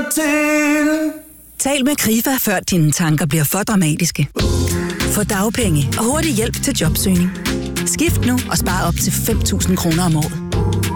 til. Tal med Krifa, før dine tanker bliver for dramatiske. Få dagpenge og hurtig hjælp til jobsøgning. Skift nu og spar op til 5.000 kroner om året.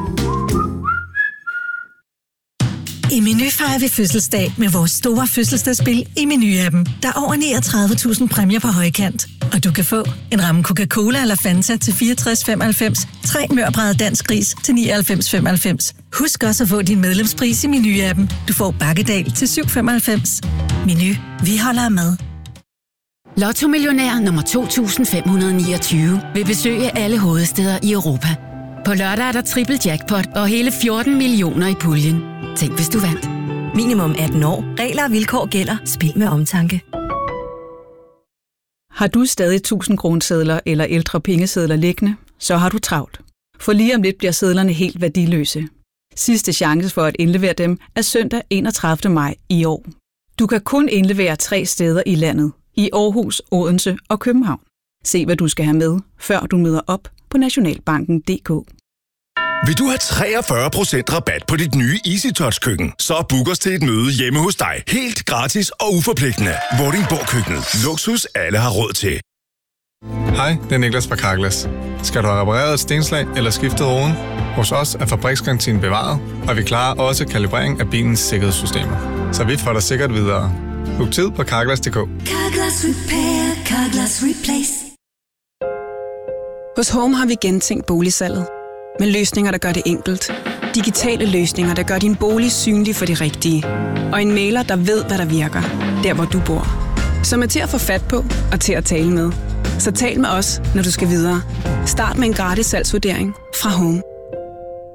I Meny fejrer vi fødselsdag med vores store fødselsdagsspil i Meny-appen. Der er over 39.000 præmier på højkant. Og du kan få en ramme Coca-Cola eller Fanta til 64,95, 3 mørbrade dansk ris til 99,95. Husk også at få din medlemspris i Meny-appen. Du får bakkedal til 7,95. Meny. Vi holder med. Lotto-millionær nummer 2529 vil besøge alle hovedstæder i Europa. På lørdag er der triple jackpot og hele 14 millioner i puljen. Tænk, hvis du vandt. Minimum 18 år. Regler og vilkår gælder. Spil med omtanke. Har du stadig 1000-kronesedler eller ældre pengesedler liggende, så har du travlt. For lige om lidt bliver sedlerne helt værdiløse. Sidste chance for at indlevere dem er søndag 31. maj i år. Du kan kun indlevere 3 steder i landet. I Aarhus, Odense og København. Se, hvad du skal have med, før du møder op på nationalbanken.dk. Vil du have 43% rabat på dit nye EasyTouch-køkken? Så book os til et møde hjemme hos dig. Helt gratis og uforpligtende. Vordingborg-køkkenet. Luksus, alle har råd til. Hej, det er Niklas fra Carglass. Skal du have repareret et stenslag eller skiftet roden? Hos os er fabriksgarantien bevaret, og vi klarer også kalibrering af bilens sikkerhedssystemer. Så vi får dig sikkert videre. Book tid på Carglass.dk. Carglass Repair, Carglass Replace. Hos Home har vi gentænkt boligsalget. Med løsninger, der gør det enkelt. Digitale løsninger, der gør din bolig synlig for de rigtige. Og en mailer, der ved, hvad der virker. Der, hvor du bor. Som er til at få fat på og til at tale med. Så tal med os, når du skal videre. Start med en gratis salgsvurdering fra Home.